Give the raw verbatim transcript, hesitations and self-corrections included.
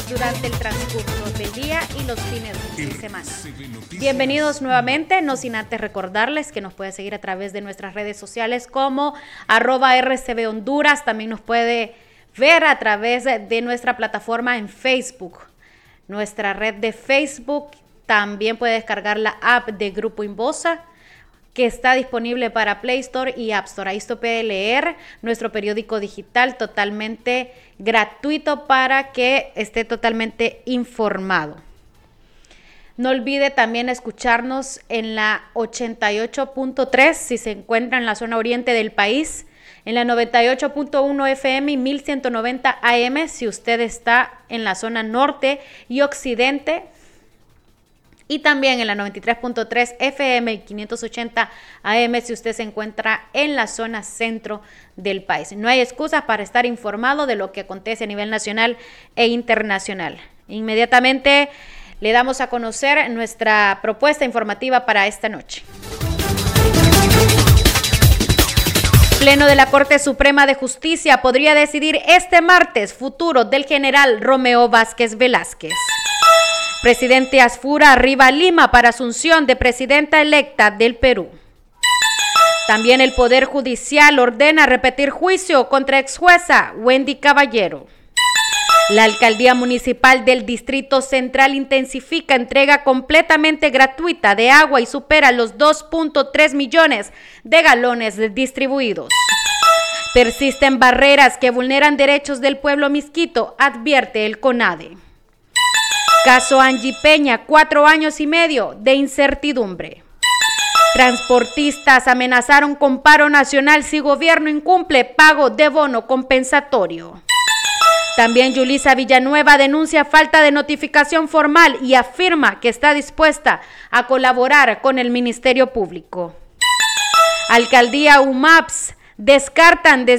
durante el transcurso del día y los fines de semana. Bienvenidos nuevamente, no sin antes recordarles que nos puede seguir a través de nuestras redes sociales como arroba R C B Honduras, también nos puede ver a través de nuestra plataforma en Facebook, nuestra red de Facebook, también puede descargar la app de Grupo Inbosa, que está disponible para Play Store y App Store. Ahí usted puede leer nuestro periódico digital totalmente gratuito para que esté totalmente informado. No olvide también escucharnos en la ochenta y ocho punto tres si se encuentra en la zona oriente del país, en la noventa y ocho punto uno F M y mil ciento noventa A M si usted está en la zona norte y occidente, y también en la noventa y tres punto tres F M y quinientos ochenta A M si usted se encuentra en la zona centro del país. No hay excusas para estar informado de lo que acontece a nivel nacional e internacional. Inmediatamente le damos a conocer nuestra propuesta informativa para esta noche. Pleno de la Corte Suprema de Justicia podría decidir este martes futuro del general Romeo Vázquez Velázquez. Presidente Asfura arriba a Lima para asunción de presidenta electa del Perú. También el Poder Judicial ordena repetir juicio contra exjueza Wendy Caballero. La Alcaldía Municipal del Distrito Central intensifica entrega completamente gratuita de agua y supera los dos punto tres millones de galones distribuidos. Persisten barreras que vulneran derechos del pueblo misquito, advierte el CONADE. Caso Angie Peña, cuatro años y medio de incertidumbre. Transportistas amenazaron con paro nacional si gobierno incumple pago de bono compensatorio. También Yulisa Villanueva denuncia falta de notificación formal y afirma que está dispuesta a colaborar con el Ministerio Público. Alcaldía U M A P S descartan desde